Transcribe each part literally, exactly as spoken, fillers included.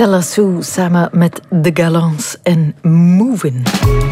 Stella Sue samen met The Galants en Movin'.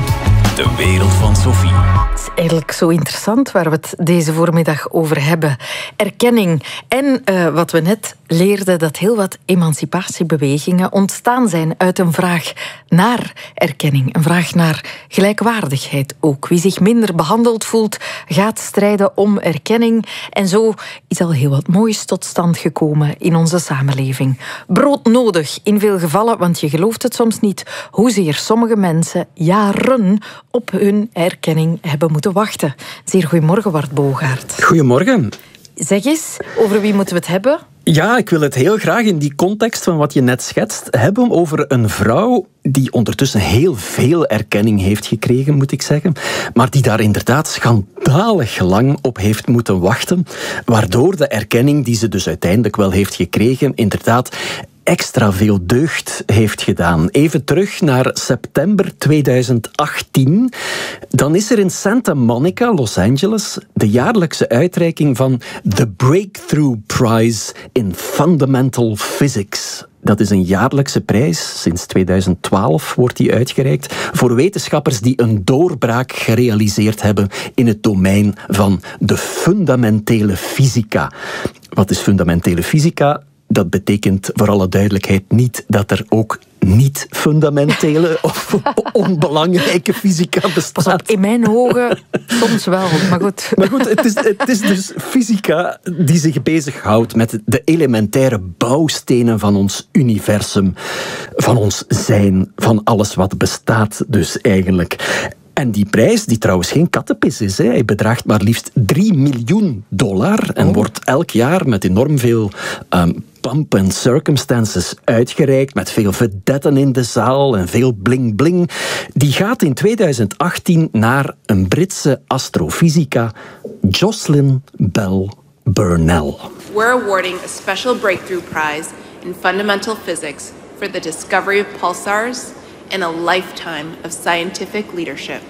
De wereld van Sophie. Het is eigenlijk zo interessant waar we het deze voormiddag over hebben. Erkenning. En uh, wat we net leerden, dat heel wat emancipatiebewegingen ontstaan zijn uit een vraag naar erkenning. Een vraag naar gelijkwaardigheid ook. Wie zich minder behandeld voelt, gaat strijden om erkenning. En zo is al heel wat moois tot stand gekomen in onze samenleving. Broodnodig in veel gevallen, want je gelooft het soms niet, hoezeer sommige mensen jaren op hun erkenning hebben moeten wachten. Zeer goedemorgen, Wart Bogaert. Goedemorgen. Zeg eens, over wie moeten we het hebben? Ja, ik wil het heel graag in die context van wat je net schetst hebben over een vrouw die ondertussen heel veel erkenning heeft gekregen, moet ik zeggen, maar die daar inderdaad schandalig lang op heeft moeten wachten, waardoor de erkenning die ze dus uiteindelijk wel heeft gekregen, inderdaad extra veel deugd heeft gedaan. Even terug naar september tweeduizend achttien. Dan is er in Santa Monica, Los Angeles, de jaarlijkse uitreiking van The Breakthrough Prize in Fundamental Physics. Dat is een jaarlijkse prijs. Sinds tweeduizend twaalf wordt die uitgereikt voor wetenschappers die een doorbraak gerealiseerd hebben in het domein van de fundamentele fysica. Wat is fundamentele fysica? Dat betekent voor alle duidelijkheid niet dat er ook niet-fundamentele of onbelangrijke fysica bestaat. Pas op, in mijn ogen soms wel, maar goed. Maar goed, het is, het is dus fysica die zich bezighoudt met de elementaire bouwstenen van ons universum, van ons zijn, van alles wat bestaat dus eigenlijk. En die prijs, die trouwens geen kattenpis is, hè. Hij bedraagt maar liefst drie miljoen dollar en oh. wordt elk jaar met enorm veel um, pomp en circumstances uitgereikt, met veel vedetten in de zaal en veel bling-bling. Die gaat in tweeduizend achttien naar een Britse astrofysica, Jocelyn Bell Burnell. We're awarding a special breakthrough prize in fundamental physics for the discovery of pulsars and a lifetime of scientific leadership.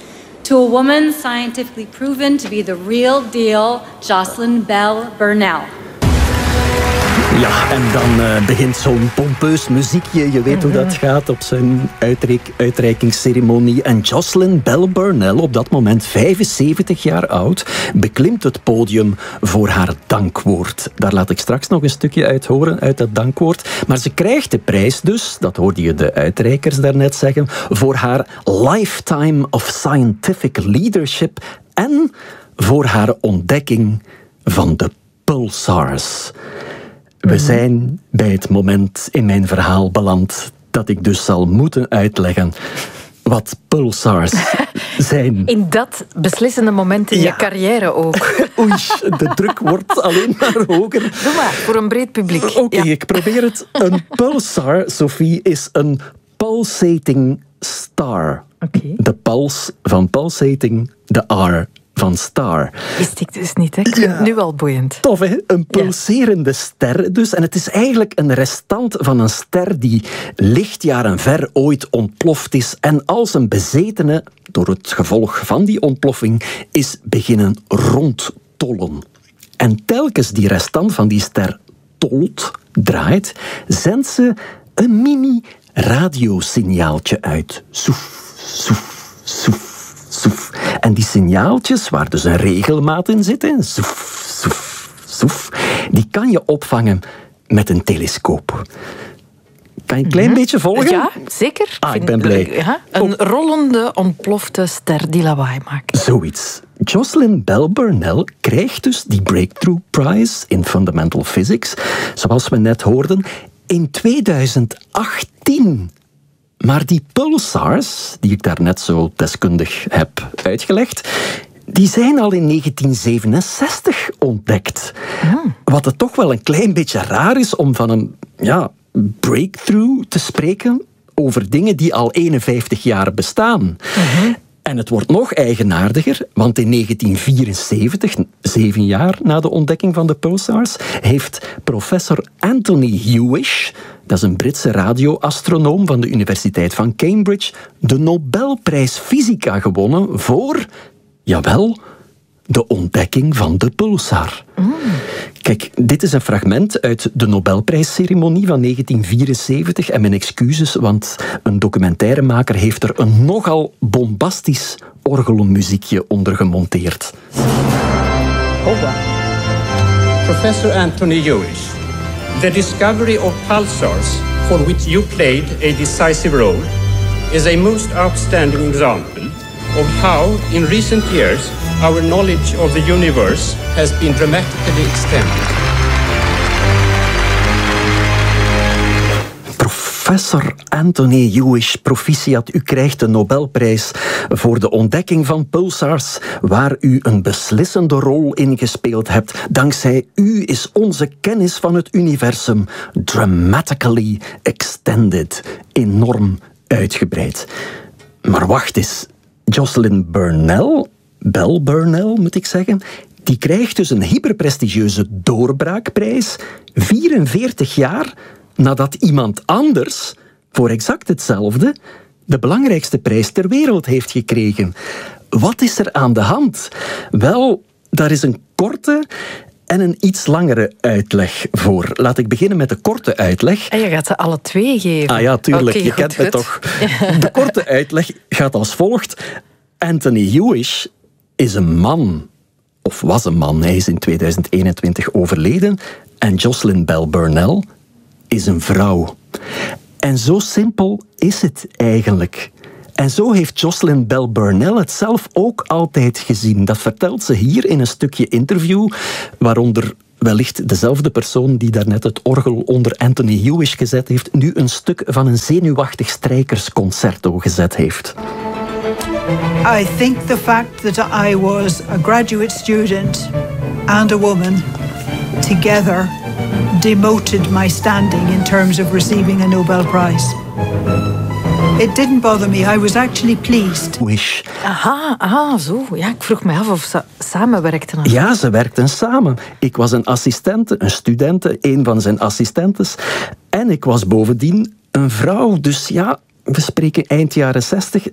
To a woman scientifically proven to be the real deal, Jocelyn Bell Burnell. Ja, en dan uh, begint zo'n pompeus muziekje. Je weet hoe dat gaat op zijn uitreik- uitreikingsceremonie. En Jocelyn Bell Burnell, op dat moment vijfenzeventig jaar oud, beklimt het podium voor haar dankwoord. Daar laat ik straks nog een stukje uit horen, uit dat dankwoord. Maar ze krijgt de prijs dus, dat hoorde je de uitreikers daarnet zeggen, voor haar lifetime of scientific leadership en voor haar ontdekking van de pulsars. We zijn bij het moment in mijn verhaal beland dat ik dus zal moeten uitleggen wat pulsars zijn. In dat beslissende moment in ja. je carrière ook. Oei, de druk wordt alleen maar hoger. Doe maar, voor een breed publiek. Oké, okay, ja. ik probeer het. Een pulsar, Sophie, is een pulsating star. Okay. De puls van pulsating, de R van star. Wist ik dus niet, hè? Ik vind het nu al boeiend. Tof, hè? Een pulserende ja. ster dus. En het is eigenlijk een restant van een ster die lichtjaren ver ooit ontploft is en als een bezetene, door het gevolg van die ontploffing, is beginnen rondtollen. En telkens die restant van die ster tolt, draait, zendt ze een mini-radiosignaaltje uit. Soef, soef, soef. Soef. En die signaaltjes, waar dus een regelmaat in zit, hè, soef, soef, soef, die kan je opvangen met een telescoop. Kan je een klein mm-hmm. beetje volgen? Ja, zeker. Ah, ik ben blij. Ja, een rollende, ontplofte ster die lawaai maakt. Zoiets. Jocelyn Bell Burnell krijgt dus die Breakthrough Prize in Fundamental Physics, zoals we net hoorden, in tweeduizend achttien. Maar die pulsars, die ik daarnet zo deskundig heb uitgelegd, die zijn al in negentien zevenenzestig ontdekt. Mm. Wat het toch wel een klein beetje raar is om van een ja, breakthrough te spreken over dingen die al eenenvijftig jaar bestaan. Mm-hmm. En het wordt nog eigenaardiger, want in negentien vierenzeventig, zeven jaar na de ontdekking van de pulsars, heeft professor Anthony Hewish, dat is een Britse radioastronoom van de Universiteit van Cambridge, de Nobelprijs Fysica gewonnen voor, jawel, de ontdekking van de pulsar. Mm. Kijk, dit is een fragment uit de Nobelprijsceremonie van negentien vierenzeventig. En mijn excuses, want een documentairemaker heeft er een nogal bombastisch orgelmuziekje onder gemonteerd. Over. Professor Anthony Hewish, the discovery of pulsars, for which you played a decisive role, is a most outstanding example of how, in recent years, our knowledge of the universe has been dramatically extended. Professor Anthony Hewish, proficiat, u krijgt de Nobelprijs voor de ontdekking van pulsars, waar u een beslissende rol in gespeeld hebt. Dankzij u is onze kennis van het universum dramatically extended, enorm uitgebreid. Maar wacht eens, Jocelyn Burnell, Bell Burnell moet ik zeggen, die krijgt dus een hyperprestigieuze doorbraakprijs, vierenveertig jaar nadat iemand anders, voor exact hetzelfde, de belangrijkste prijs ter wereld heeft gekregen. Wat is er aan de hand? Wel, daar is een korte en een iets langere uitleg voor. Laat ik beginnen met de korte uitleg. En je gaat ze alle twee geven. Ah ja, tuurlijk, okay, je goed, kent me goed. toch. De korte uitleg gaat als volgt. Anthony Hewish is een man, of was een man, hij is in tweeduizend eenentwintig overleden. En Jocelyn Bell Burnell is een vrouw. En zo simpel is het eigenlijk. En zo heeft Jocelyn Bell Burnell het zelf ook altijd gezien. Dat vertelt ze hier in een stukje interview, waaronder wellicht dezelfde persoon die daarnet het orgel onder Anthony Hewish gezet heeft, nu een stuk van een zenuwachtig strijkersconcerto gezet heeft. I think the fact that I was a graduate student and a woman together demoted my standing in terms of receiving a Nobel Prize. It didn't bother me. I was actually pleased. Wish. Aha, aha, zo. Ja, ik vroeg me af of ze samenwerkten. Ja, ze werkten samen. Ik was een assistente, een studente, een van zijn assistentes. En ik was bovendien een vrouw. Dus ja, we spreken eind jaren zestig.